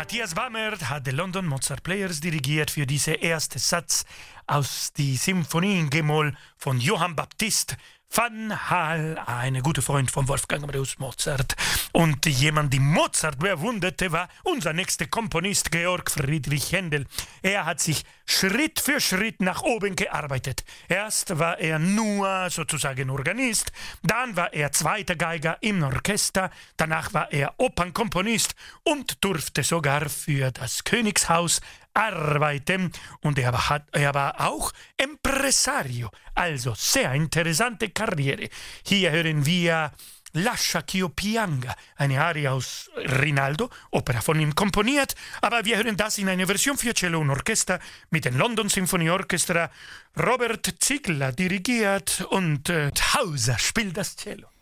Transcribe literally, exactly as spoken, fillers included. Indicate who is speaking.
Speaker 1: Matthias Bammert hat die London Mozart Players dirigiert für diesen ersten Satz aus die Symphonie in G-Moll von Johann Baptist van Hal, ein guter Freund von Wolfgang Amadeus Mozart. Und jemand, die Mozart bewunderte, war unser nächster Komponist Georg Friedrich Händel. Er hat sich Schritt für Schritt nach oben gearbeitet. Erst war er nur sozusagen Organist, dann war er zweiter Geiger im Orchester, danach war er Opernkomponist und durfte sogar für das Königshaus arbeiten, und er war, er war auch Impresario, also sehr interessante Karriere. Hier hören wir Lascia ch'io pianga, eine Arie aus Rinaldo, Opera von ihm komponiert, aber wir hören das in einer Version für Cello und Orchester mit dem London Symphony Orchestra. Robert Ziegler dirigiert und äh, Hauser spielt das Cello.